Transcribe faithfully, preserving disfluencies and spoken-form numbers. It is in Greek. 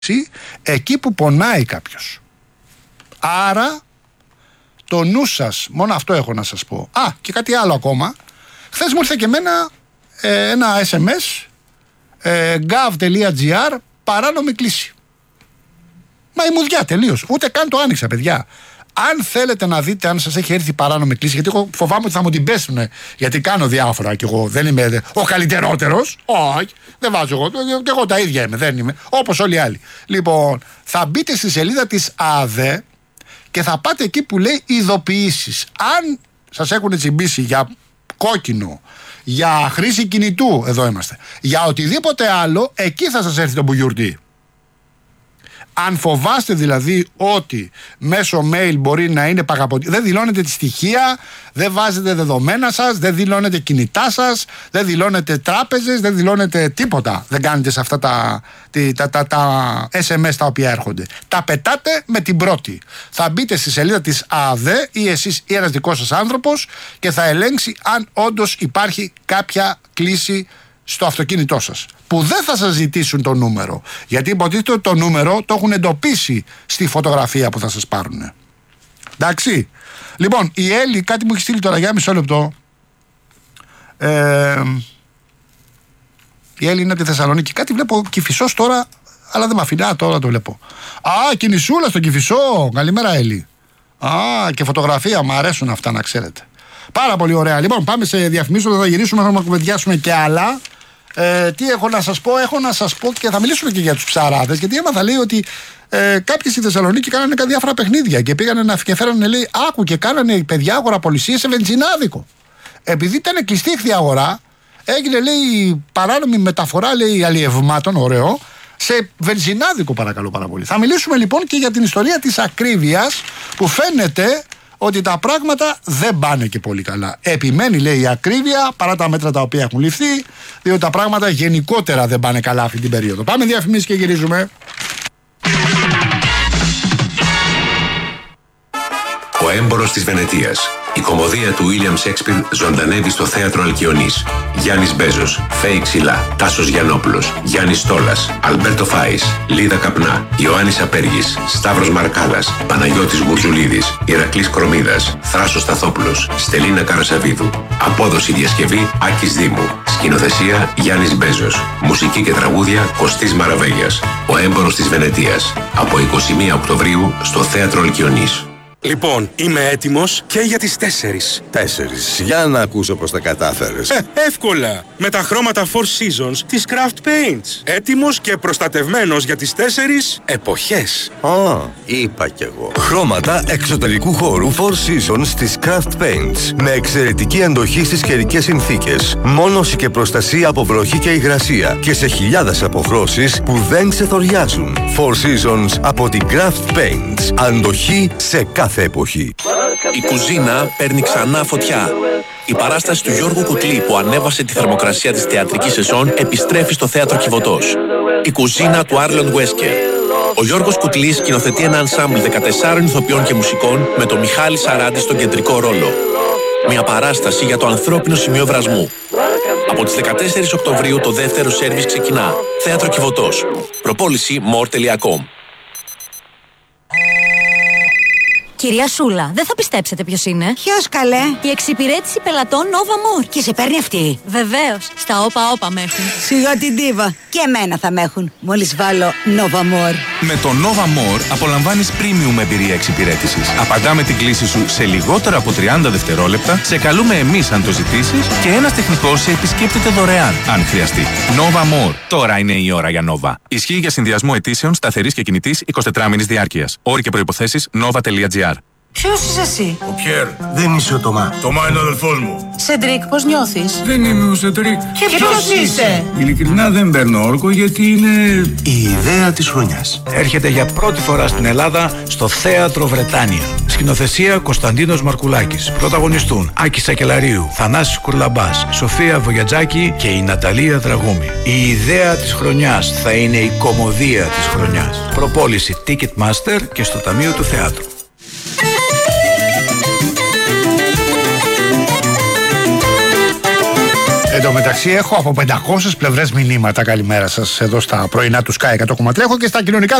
εκεί που πονάει κάποιος. Άρα το νου σας, μόνο αυτό έχω να σας πω. Α, και κάτι άλλο ακόμα. Χθες μου ήρθε και εμένα ε, ένα ες εμ ες ε, gov.gr παράνομη κλίση. Μα η μουδιά τελείως. Ούτε καν το άνοιξα, παιδιά. Αν θέλετε να δείτε αν σας έχει έρθει παράνομη κλίση, γιατί εγώ φοβάμαι ότι θα μου την πέσουνε, γιατί κάνω διάφορα και εγώ δεν είμαι ο καλύτερότερος. Όχι, δεν βάζω εγώ. Και εγώ τα ίδια είμαι, δεν είμαι. Όπως όλοι οι άλλοι. Λοιπόν, θα μπείτε στη σελίδα της ΑΔΕ και θα πάτε εκεί που λέει ειδοποιήσεις. Αν σας έχουν τσιμπήσει για κόκκινο, για χρήση κινητού, εδώ είμαστε, για οτιδήποτε άλλο, εκεί θα σας έρθει το μπουγιουρτί. Αν φοβάστε δηλαδή ότι μέσω mail μπορεί να είναι παγαποντι... δεν δηλώνετε τη στοιχεία, δεν βάζετε δεδομένα σας, δεν δηλώνετε κινητά σας, δεν δηλώνετε τράπεζες, δεν δηλώνετε τίποτα. Δεν κάνετε σε αυτά τα, τα, τα, τα ες εμ ες τα οποία έρχονται. Τα πετάτε με την πρώτη. Θα μπείτε στη σελίδα της ΑΔΕ ή εσείς ή ένας δικός σας άνθρωπος και θα ελέγξει αν όντως υπάρχει κάποια κλίση στο αυτοκίνητό σας, που δεν θα σας ζητήσουν το νούμερο, γιατί υποτίθεται ότι το νούμερο το έχουν εντοπίσει στη φωτογραφία που θα σας πάρουν. Εντάξει. Λοιπόν, η Έλλη κάτι μου έχει στείλει τώρα για μισό λεπτό. ε, Η Έλλη είναι από τη Θεσσαλονίκη. Κάτι βλέπω Κηφισός τώρα, αλλά δεν με αφήνει. Α, τώρα το βλέπω. Α, κινησούλα στο Κηφισό. Καλημέρα, Έλλη. Α, και φωτογραφία, μου αρέσουν αυτά, να ξέρετε. Πάρα πολύ ωραία. Λοιπόν, πάμε σε διαφημίσεις, θα γυρίσουμε, θα κουβεντιάσουμε και άλλα. Ε, τι έχω να σας πω, έχω να σας πω και θα μιλήσουμε και για τους ψαράδες. Γιατί έμαθα, λέει, ότι ε, κάποιοι στη Θεσσαλονίκη κάνανε κάτι διάφορα παιχνίδια και πήγανε να και φέρανε, λέει, άκου και κάνανε παιδιά αγοραπολισίες σε βενζινάδικο. Επειδή ήταν κλειστή η αγορά, έγινε, λέει, παράνομη μεταφορά, λέει, αλλιευμάτων, ωραίο, σε βενζινάδικο, παρακαλώ πάρα πολύ. Θα μιλήσουμε λοιπόν και για την ιστορία της ακρίβειας, που φαίνεται ότι τα πράγματα δεν πάνε και πολύ καλά. Επιμένει, λέει, η ακρίβεια, παρά τα μέτρα τα οποία έχουν ληφθεί, διότι τα πράγματα γενικότερα δεν πάνε καλά αυτή την περίοδο. Πάμε διαφημίσεις και γυρίζουμε. Ο έμπορος της Βενετίας. Η κωμωδία του William Shakespeare ζωντανεύει στο θέατρο Αλκιονής. Γιάννης Μπέζος, Φέη Ξυλά, Τάσος Γιαννόπουλος, Γιάννης Στόλας, Αλμπέρτο Φάης, Λίδα Καπνά, Ιωάννης Απέργης, Σταύρος Μαρκάλας, Παναγιώτης Γουρζουλίδης, Ηρακλής Κρομίδας, Θράσος Σταθόπουλος, Στελίνα Καρασαβίδου. Απόδοση διασκευή Άκης Δήμου. Σκηνοθεσία Γιάννης Μπέζος. Μουσική και τραγούδια Κωστής Μαραβέγιας. Ο έμπορος της Βενετίας. Από είκοσι μία Οκτωβρίου στο θέατρο Αλκιονής. Λοιπόν, είμαι έτοιμος και για τις τέσσερις. Τέσσερις. Για να ακούσω πως τα κατάφερες. Ε, εύκολα. Με τα χρώματα Four Seasons της Craft Paints. Έτοιμος και προστατευμένος για τις τέσσερις εποχές. Α, είπα κι εγώ. Χρώματα εξωτερικού χώρου Four Seasons της Craft Paints. Με εξαιρετική αντοχή στις καιρικές συνθήκες. Μόνωση και προστασία από βροχή και υγρασία. Και σε χιλιάδες αποχρώσεις που δεν ξεθοριάζουν. Four Seasons από την Craft Paints. Αντοχή σε κάθε εποχή. Η κουζίνα παίρνει ξανά φωτιά. Η παράσταση του Γιώργου Κουτλή που ανέβασε τη θερμοκρασία της θεατρικής σεζόν επιστρέφει στο θέατρο Κιβωτός. Η κουζίνα του Άρλον Βέσκερ. Ο Γιώργος Κουτλής σκηνοθετεί ένα ενσάμπλ δεκατεσσάρων ηθοποιών και μουσικών με τον Μιχάλη Σαράντη στον κεντρικό ρόλο. Μια παράσταση για το ανθρώπινο σημείο βρασμού. Από τις δεκατέσσερις Οκτωβρίου το δεύτερο σέρβις ξεκινά. Θέατρο Κιβωτός. Προπόληση more τελεία com. Κυρία Σούλα, δεν θα πιστέψετε ποιος είναι. Ποιος, καλέ? Η εξυπηρέτηση πελατών Nova More. Και σε παίρνει αυτή? Βεβαίως. Στα όπα όπα με έχουν. Σιγά την ντίβα. Και εμένα θα με έχουν. Μόλις βάλω Nova More. Με το Nova More απολαμβάνεις premium εμπειρία εξυπηρέτησης. Απαντάμε την κλήση σου σε λιγότερο από τριάντα δευτερόλεπτα, σε καλούμε εμείς αν το ζητήσεις και ένας τεχνικός σε επισκέπτεται δωρεάν αν χρειαστεί. Nova More. Τώρα είναι η ώρα για Nova. Ισχύει για συνδυασμό αιτήσεων σταθερής και κινητής εικοσιτετράμηνης διάρκειας. Όροι και προϋποθέσεις nova.gr. Ποιος είσαι εσύ? Ο Πιέρ. Δεν είσαι ο Τωμά. Τωμά είναι ο αδελφός μου. Σεντρίκ, πώς νιώθεις? Δεν είμαι ο Σεντρίκ. Και, και ποιος είσαι? Ειλικρινά δεν παίρνω όρκο γιατί είναι η ιδέα της χρονιάς. Έρχεται για πρώτη φορά στην Ελλάδα στο Θέατρο Βρετάνια. Σκηνοθεσία Κωνσταντίνος Μαρκουλάκης. Πρωταγωνιστούν Άκης Σακελαρίου, Θανάσης Κουρλαμπάς, Σοφία Βογιατζάκη και η Ναταλία Δραγούμη. Η ιδέα της χρονιάς θα είναι η κωμωδία της χρονιάς. Προπόληση Ticketmaster και στο Ταμείο του Θεάτρου. Εν τω μεταξύ έχω από πεντακόσιες πλευρές μηνύματα. Καλημέρα σας εδώ στα πρωινά του Sky εκατό κόμμα τρία. Έχω και στα κοινωνικά